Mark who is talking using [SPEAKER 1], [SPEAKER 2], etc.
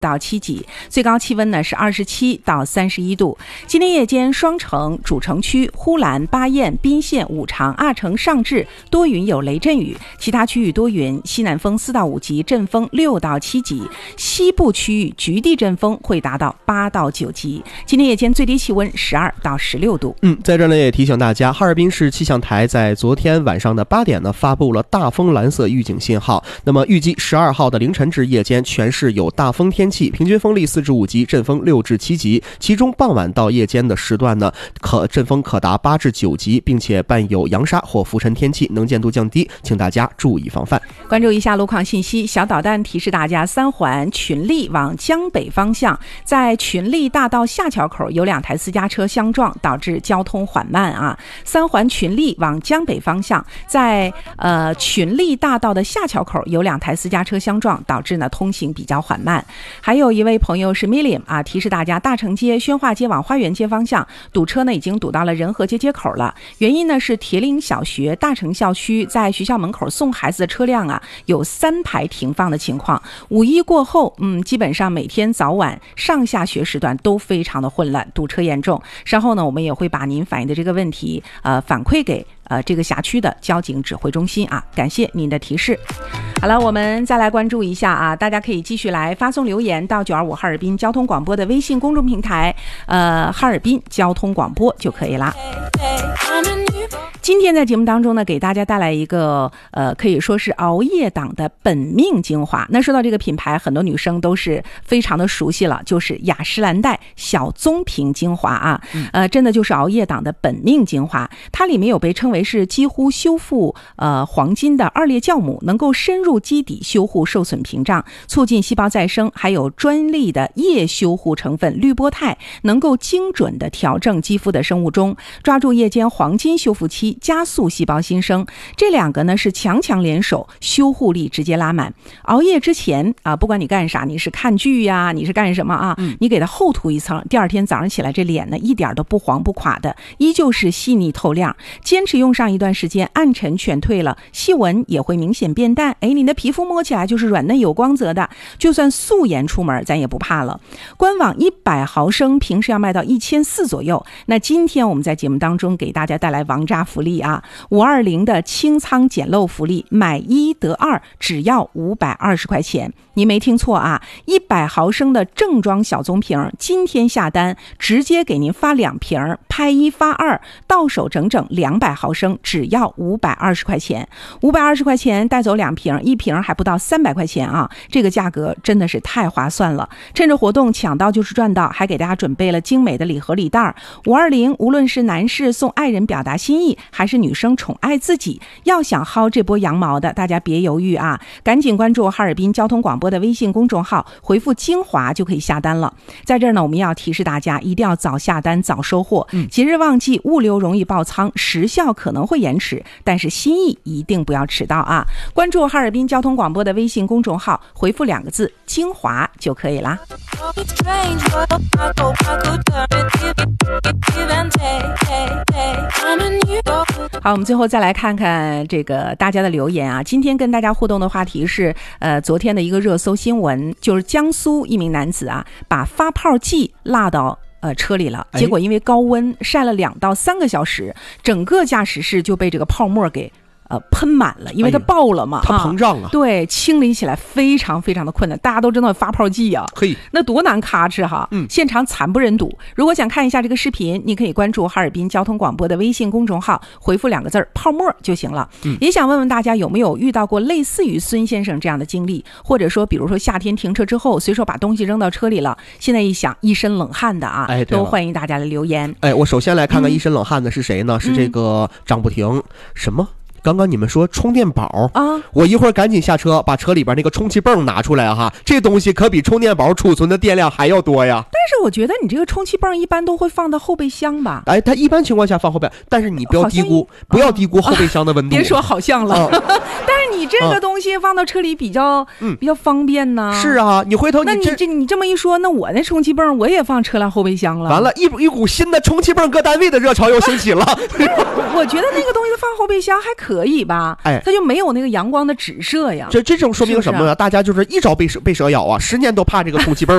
[SPEAKER 1] 到7级，最高气温呢是27到31度。今天夜间双城、主城区、呼兰、巴彦、宾县、五常、阿城、上志多云有雷阵雨，其他区域多云，西南风4到5级，阵风6到7级。西部区域局地阵风会达到8到9级。今天夜间最低气温12到16度。
[SPEAKER 2] 在这呢也提醒大家，哈尔滨市气象台在昨天晚上的8点呢发布了大风蓝色预警信号。那么预计12号的凌晨至夜间全市有大风天气，平均风力4至5级，阵风6至7级，其中傍晚到夜间的时段呢，阵风可达8至9级，并且伴有扬沙或浮尘天气，能见度降低，请大家注意防范。
[SPEAKER 1] 关注一下路况信息，小导弹提示大家，三环群力往江北方向，在群力大道下桥口有2台私家车相撞，导致交通缓慢啊。三环群力往江北方向，在群力大道的下桥口有2台私家车相撞，导致呢通行比较缓慢。还有一位朋友是 Milliam 啊，提示大家，大成街、宣化街往花园街方向堵车呢，已经堵到了仁和街街口了。原因呢是铁岭小学、大成校区在学校门口送孩子的车辆啊，有3排停放的情况。5一过后，基本上每天早晚上下学时段都非常的混乱，堵车严重。稍后呢，我们也会把您反映的这个问题反馈给这个辖区的交警指挥中心啊，感谢您的提示。好了，我们再来关注一下啊，大家可以继续来发送留言到925哈尔滨交通广播的微信公众平台，哈尔滨交通广播就可以啦。今天在节目当中呢，给大家带来一个可以说是熬夜党的本命精华。那说到这个品牌，很多女生都是非常的熟悉了，就是雅诗兰黛小棕瓶精华啊，真的就是熬夜党的本命精华。它里面有被称为是几乎修复黄金的2列酵母，能够深入基底修护受损屏障，促进细胞再生，还有专利的叶修护成分滤波肽，能够精准的调整肌肤的生物钟，抓住夜间黄金修复期，加速细胞新生。这2个呢是强联手，修护力直接拉满。熬夜之前啊，不管你干啥，你是看剧呀，你是干什么啊，你给它厚涂一层，第2天早上起来这脸呢一点都不黄不垮的，依旧是细腻透亮。坚持用上一段时间，暗沉全退了，细纹也会明显变淡，你的皮肤摸起来就是软嫩有光泽的，就算素颜出门咱也不怕了。官网100毫升平时要卖到1400左右，那今天我们在节目当中给大家带来王炸福利啊，520的清仓捡漏福利，买1得2，只要520块钱。你没听错啊，100毫升的正装小棕瓶，今天下单直接给您发2瓶，拍1发2，到手整整200毫升，只要520块钱。520块钱带走2瓶，1瓶还不到300块钱啊，这个价格真的是太划算了。趁着活动抢到就是赚到，还给大家准备了精美的礼盒礼袋。520无论是男士送爱人表达心意，还是女生宠爱自己，要想薅这波羊毛的，大家别犹豫啊，赶紧关注哈尔滨交通广播的微信公众号，回复精华就可以下单了。在这儿呢，我们要提示大家一定要早下单早收货，节日旺季物流容易爆仓，时效可能会延迟，但是心意一定不要迟到啊。关注哈尔滨交通广播的微信公众号，回复2个字精华就可以啦。好，我们最后再来看看这个大家的留言啊。今天跟大家互动的话题是昨天的一个热搜新闻，就是江苏一名男子啊，把发泡剂落到车里了，结果因为高温晒了2到3个小时，整个驾驶室就被这个泡沫给喷满了，因为它爆了嘛，
[SPEAKER 2] 它膨胀了，
[SPEAKER 1] 对，清理起来非常非常的困难。大家都知道发泡剂啊，那多难咔哧哈，现场惨不忍睹。如果想看一下这个视频，你可以关注哈尔滨交通广播的微信公众号，回复2个字泡沫就行了。也想问问大家有没有遇到过类似于孙先生这样的经历，或者说比如说夏天停车之后随手把东西扔到车里了，现在一想一身冷汗的啊，都欢迎大家的留言。
[SPEAKER 2] 我首先来看看一身冷汗的是谁呢？是这个张不停什么？刚刚你们说充电宝啊，我一会儿赶紧下车把车里边那个充气泵拿出来哈，这东西可比充电宝储存的电量还要多呀。
[SPEAKER 1] 但是我觉得你这个充气泵一般都会放到后备箱吧？
[SPEAKER 2] 它一般情况下放后备，但是你不要低估后备箱的温度。
[SPEAKER 1] 别说好像了，但是你这个东西放到车里比较方便呢。
[SPEAKER 2] 是啊，你回头
[SPEAKER 1] 那你这么一说，那我那充气泵我也放车辆后备箱了。
[SPEAKER 2] 完了，一股新的充气泵搁单位的热潮又兴起了。
[SPEAKER 1] 我觉得那个东西放后备箱还可以吧，它就没有那个阳光的直射呀。
[SPEAKER 2] 这种说明什么呢？大家就是一朝被蛇咬啊，10年都怕这个充气泵。